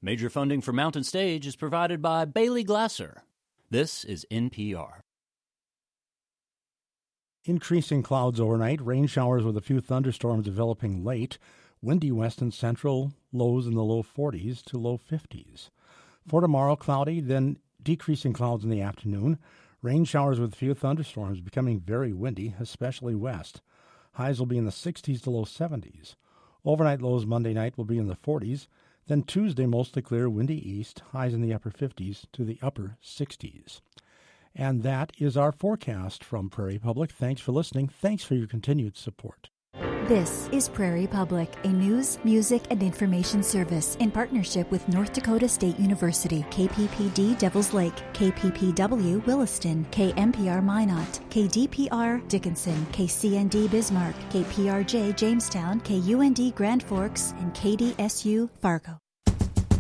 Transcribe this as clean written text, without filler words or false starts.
Major funding for Mountain Stage is provided by Bailey Glasser. This is NPR. Increasing clouds overnight, rain showers with a few thunderstorms developing late. Windy west and central, lows in the low 40s to low 50s. For tomorrow, cloudy, then decreasing clouds in the afternoon. Rain showers with a few thunderstorms becoming very windy, especially west. Highs will be in the 60s to low 70s. Overnight lows Monday night will be in the 40s. Then Tuesday, mostly clear, windy east, highs in the upper 50s to the upper 60s. And that is our forecast from Prairie Public. Thanks for listening. Thanks for your continued support. This is Prairie Public, a news, music, and information service in partnership with North Dakota State University, KPPD Devils Lake, KPPW Williston, KMPR Minot, KDPR Dickinson, KCND Bismarck, KPRJ Jamestown, KUND Grand Forks, and KDSU Fargo.